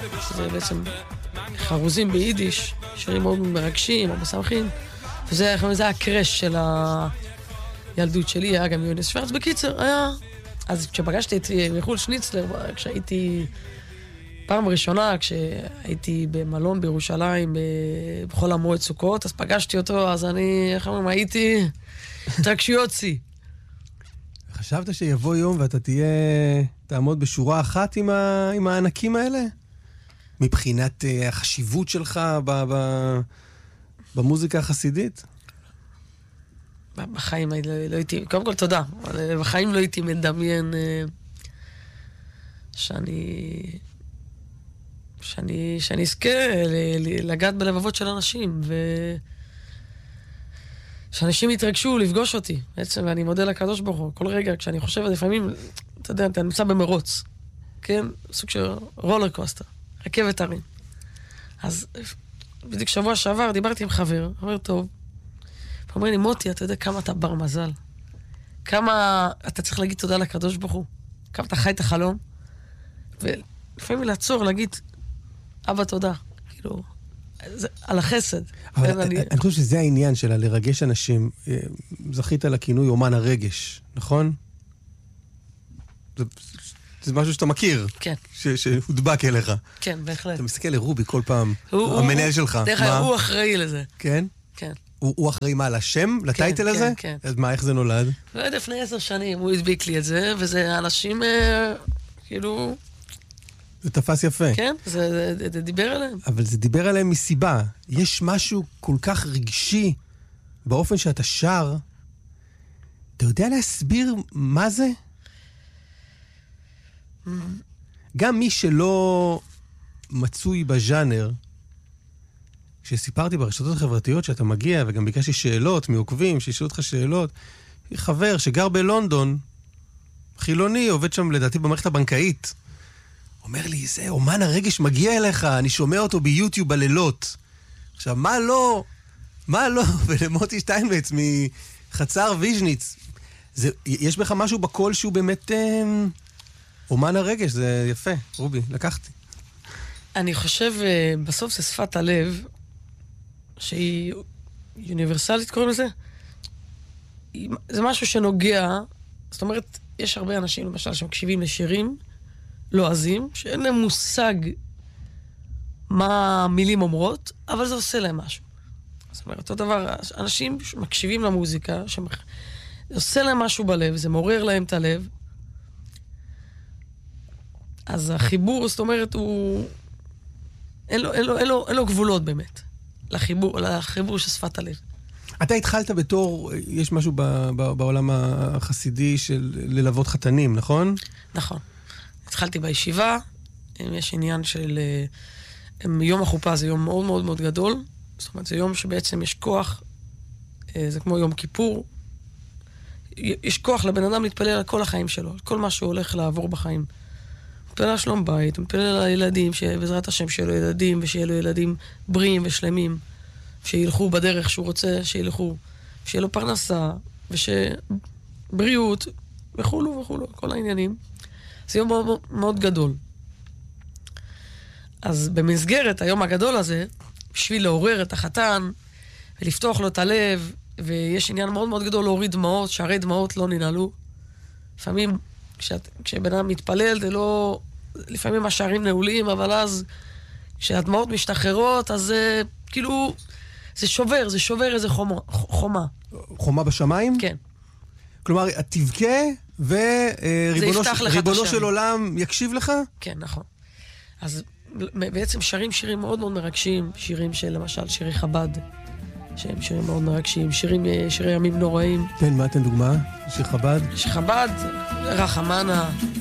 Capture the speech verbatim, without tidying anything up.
שזה בעצם חרוזים ביידיש, שירים מאוד מרגשים, מאוד משמחים, וזה היה הקרש של הילדות שלי, היה גם יונס שוורץ. בקיצר, היה... אז כשפגשתי את מיכאל שניצלר, כשהייתי פעם ראשונה, כשהייתי במלון בירושלים, בכל המועד סוכות, אז פגשתי אותו, אז אני, איך אומרים, הייתי התרגשויות שיא. חשבת שיבוא יום ואתה תהיה, תעמוד בשורה אחת עם, ה, עם הענקים האלה? מבחינת uh, החשיבות שלך ב, ב, במוזיקה החסידית? בחיים לא, לא הייתי, קודם כל תודה, אבל בחיים לא הייתי מדמיין uh, שאני, שאני, שאני אזכה לגעת בלבבות של אנשים, ו... שאנשים יתרגשו לפגוש אותי, בעצם, ואני מודה לקדוש ברוך הוא. כל רגע, כשאני חושב, לפעמים, אתה יודע, אתה נמצא במרוץ, כן? סוג של רולר קוסטר, רכבת הרים. אז בדיוק שבוע שעבר דיברתי עם חבר, חבר טוב, הוא אומר לי, מוטי, אתה יודע כמה אתה בר מזל, כמה אתה צריך להגיד תודה לקדוש ברוך הוא, כמה אתה חי את החלום, ולפעמים לעצור, להגיד, אבא תודה, כאילו... זה, על החסד. אבל אני... אני חושב שזה העניין שלה, לרגש אנשים. זכית לכינוי אומן הרגש, נכון? זה, זה משהו שאתה מכיר. כן. ש, שהודבק אליך. כן, בהחלט. אתה מסתכל לרובי כל פעם, הוא, המנהל הוא, שלך. דרך אגב, הוא אחראי לזה. כן? כן. הוא, הוא אחראי מה, לשם? לטייטל הזה? כן, כן. אז מה, איך זה נולד? לא יודע, לפני עשר שנים הוא הדביק לי את זה, וזה אנשים, אה, כאילו... זה תפס יפה. כן, זה, זה, זה דיבר עליהם. אבל זה דיבר עליהם מסיבה. יש משהו כל כך רגשי באופן שאתה שר. אתה יודע להסביר מה זה? גם מי שלא מצוי בז'אנר, כשסיפרתי ברשתות החברתיות שאתה מגיע, וגם ביקשתי שאלות מעוקבים, שישאלו אותך שאלות, חבר שגר בלונדון, חילוני, עובד שם לדעתי במערכת הבנקאית, אומר לי, זה אומן הרגש מגיע אליך, אני שומע אותו ביוטיוב בלילות. עכשיו, מה לא, מה לא, ולמוטי שטיינבץ מחצר ויז'ניץ, זה, יש בך משהו בקול שהוא באמת אה, אומן הרגש, זה יפה, רובי, לקחתי. אני חושב, בסוף זה שפת הלב, שהיא אוניברסלית, קוראים לזה, זה משהו שנוגע, זאת אומרת, יש הרבה אנשים, למשל, שמקשיבים לשירים, לועזים, שאין להם מושג מה המילים אומרות, אבל זה עושה להם משהו. זאת אומרת, אותו דבר, אנשים שמקשיבים למוזיקה, זה עושה להם משהו בלב, זה מעורר להם את הלב, אז החיבור, זאת אומרת, הוא... אין לו, אין לו, אין לו, אין לו גבולות באמת, לחיבור, לחיבור של שפת הלב. אתה התחלת בתור, יש משהו ב, ב, בעולם החסידי של ללוות חתנים, נכון? נכון. התחלתי בישיבה, יש עניין של... יום החופה זה יום מאוד מאוד מאוד גדול, זאת אומרת, זה יום שבעצם יש כוח, זה כמו יום כיפור, יש כוח לבן אדם להתפלל על כל החיים שלו, על כל מה שהוא הולך לעבור בחיים. מתפלל על שלום בית, מתפלל על הילדים, שבעזרת השם שיהיו לו ילדים, ושיהיו לו ילדים בריאים ושלמים, שילכו בדרך שהוא רוצה שילכו, שיהיה לו פרנסה, ושבריאות, וכולו וכולו, כל העניינים. זה יום מאוד, מאוד גדול. אז במסגרת היום הגדול הזה, בשביל לעורר את החתן, ולפתוח לו את הלב, ויש עניין מאוד מאוד גדול להוריד דמעות, שערי דמעות לא ננעלו. לפעמים, כשאת, כשבן אדם מתפלל, זה לא... לפעמים השערים נעולים, אבל אז, כשהדמעות משתחררות, אז זה כאילו... זה שובר, זה שובר איזה חומה. חומה, חומה בשמיים? כן. כלומר, את תבכה, וריבונו של עולם יקשיב לך? כן, נכון. אז בעצם שרים שירים מאוד מאוד מרגשים, שירים של למשל שירי חב"ד, שהם שירים מאוד מרגשים, שירים, שירי ימים נוראים. תן, מה תן דוגמה? שיר חב"ד? שיר חב"ד, רחמנה,